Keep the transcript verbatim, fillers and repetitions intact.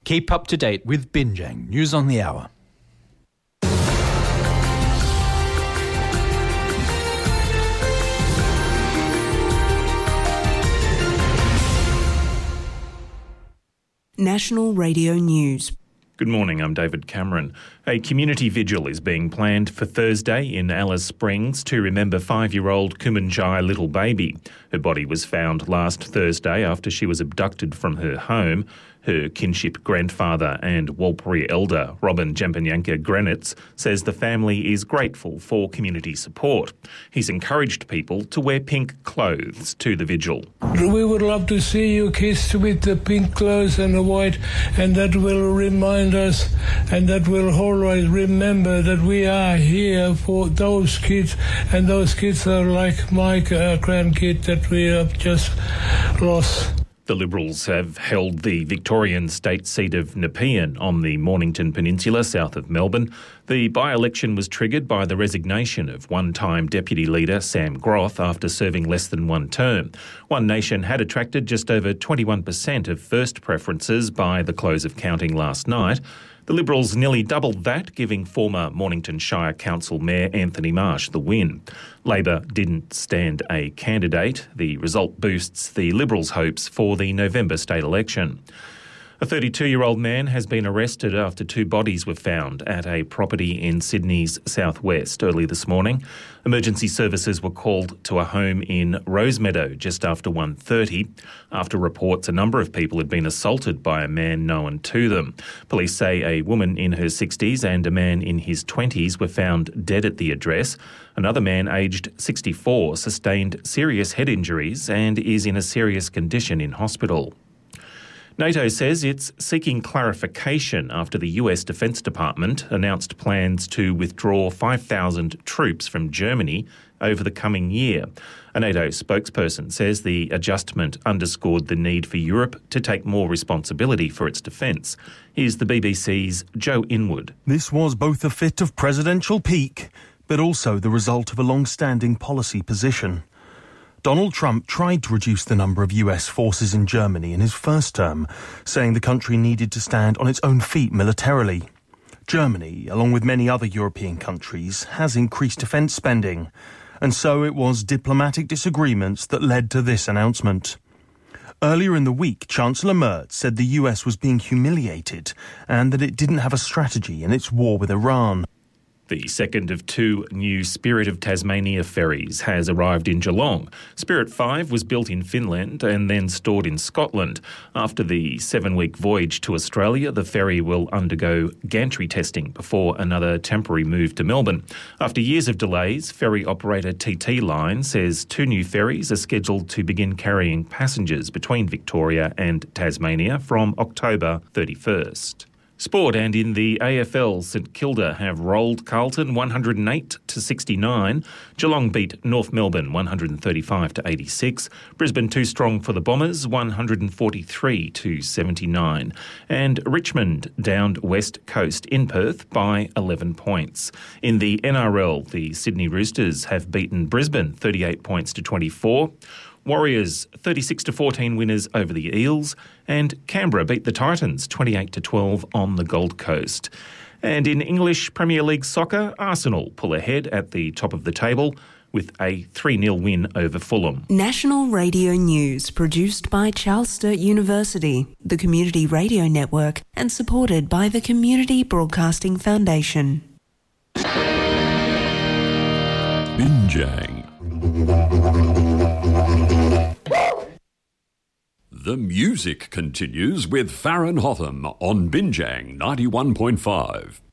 Keep up to date with Binjang News on the Hour. National Radio News. Good morning, I'm David Cameron. A community vigil is being planned for Thursday in Alice Springs to remember five-year-old Kumanjai little baby. Her body was found last Thursday after she was abducted from her home. Her kinship grandfather and Walpuri elder, Robin Jampanyanka Granitz, says the family is grateful for community support. He's encouraged people to wear pink clothes to the vigil. We would love to see you kissed with the pink clothes and the white, and that will remind us, and that will always remember that we are here for those kids, and those kids are like my uh, grandkid that we have just lost. The Liberals have held the Victorian state seat of Nepean on the Mornington Peninsula south of Melbourne. The by-election was triggered by the resignation of one-time Deputy Leader Sam Groth after serving less than one term. One Nation had attracted just over twenty-one percent of first preferences by the close of counting last night. The Liberals nearly doubled that, giving former Mornington Shire Council Mayor Anthony Marsh the win. Labor didn't stand a candidate. The result boosts the Liberals' hopes for the November state election. A thirty-two-year-old man has been arrested after two bodies were found at a property in Sydney's southwest early this morning. Emergency services were called to a home in Rosemeadow just after one thirty. After reports a number of people had been assaulted by a man known to them. Police say a woman in her sixties and a man in his twenties were found dead at the address. Another man aged sixty-four sustained serious head injuries and is in a serious condition in hospital. NATO says it's seeking clarification after the U S Defence Department announced plans to withdraw five thousand troops from Germany over the coming year. A NATO spokesperson says the adjustment underscored the need for Europe to take more responsibility for its defence. Here's the B B C's Joe Inwood. This was both a fit of presidential pique, but also the result of a long-standing policy position. Donald Trump tried to reduce the number of U S forces in Germany in his first term, saying the country needed to stand on its own feet militarily. Germany, along with many other European countries, has increased defence spending, and so it was diplomatic disagreements that led to this announcement. Earlier in the week, Chancellor Merz said the U S was being humiliated and that it didn't have a strategy in its war with Iran. The second of two new Spirit of Tasmania ferries has arrived in Geelong. Spirit five was built in Finland and then stored in Scotland. After the seven-week voyage to Australia, the ferry will undergo gantry testing before another temporary move to Melbourne. After years of delays, ferry operator T T Line says two new ferries are scheduled to begin carrying passengers between Victoria and Tasmania from October thirty-first. Sport, and in the A F L, St Kilda have rolled Carlton one hundred eight to sixty-nine. Geelong beat North Melbourne one hundred thirty-five to eighty-six. Brisbane too strong for the Bombers one hundred forty-three to seventy-nine. And Richmond downed West Coast in Perth by eleven points. In the N R L, the Sydney Roosters have beaten Brisbane thirty-eight points to twenty-four. Warriors thirty-six to fourteen winners over the Eels, and Canberra beat the Titans twenty-eight to twelve on the Gold Coast. And in English Premier League soccer, Arsenal pull ahead at the top of the table with a three nil win over Fulham. National Radio News, produced by Charles Sturt University, the Community Radio Network, and supported by the Community Broadcasting Foundation. Binjang. The music continues with Farron Hotham on Binjang ninety-one point five.